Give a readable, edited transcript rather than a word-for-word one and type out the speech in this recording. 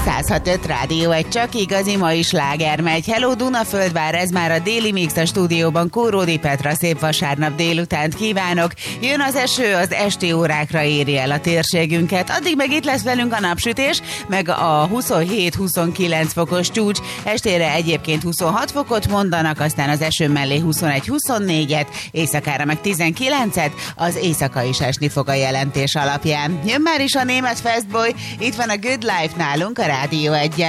106.5 Rádió, egy csak igazi mai sláger megy. Hello Dunaföldvár, ez már a déli mix, a stúdióban Kóródi Petra, szép vasárnap délutánt kívánok. Jön az eső, az esti órákra éri el a térségünket, addig meg itt lesz velünk a napsütés, meg a 27-29 fokos csúcs, estére egyébként 26 fokot mondanak, aztán az eső mellé 21-24-et, éjszakára meg 19-et, az éjszaka is esni fog a jelentés alapján. Jön már is a német Fastboy, itt van a Good Life nálunk a Rádió 1-en.